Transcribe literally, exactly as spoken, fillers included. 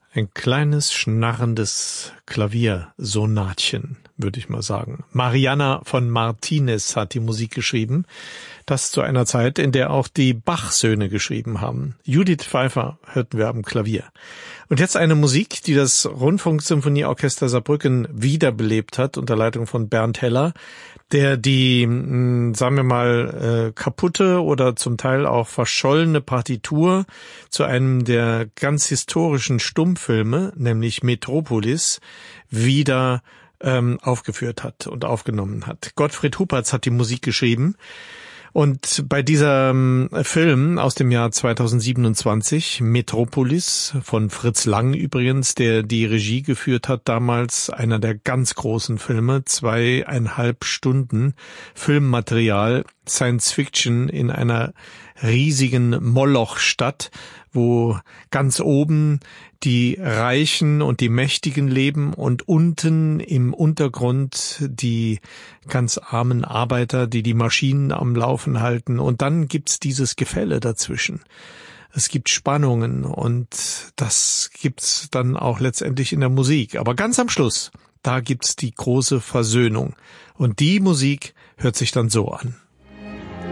Ein kleines, schnarrendes Klaviersonatchen, würde ich mal sagen. Mariana von Martinez hat die Musik geschrieben. Das zu einer Zeit, in der auch die Bach-Söhne geschrieben haben. Judith Pfeiffer hörten wir am Klavier. Und jetzt eine Musik, die das Rundfunksymphonieorchester Saarbrücken wiederbelebt hat, unter Leitung von Bernd Heller, der die, sagen wir mal, kaputte oder zum Teil auch verschollene Partitur zu einem der ganz historischen Stummfilme, nämlich Metropolis, wieder ähm, aufgeführt hat und aufgenommen hat. Gottfried Huppertz hat die Musik geschrieben. Und bei diesem Film aus dem Jahr zweitausendsiebenundzwanzig, Metropolis, von Fritz Lang übrigens, der die Regie geführt hat damals, einer der ganz großen Filme, zweieinhalb Stunden Filmmaterial, Science Fiction in einer riesigen Molochstadt, wo ganz oben die Reichen und die Mächtigen leben und unten im Untergrund die ganz armen Arbeiter, die die Maschinen am Laufen halten. Und dann gibt's dieses Gefälle dazwischen. Es gibt Spannungen und das gibt's dann auch letztendlich in der Musik. Aber ganz am Schluss, da gibt's die große Versöhnung. Und die Musik hört sich dann so an.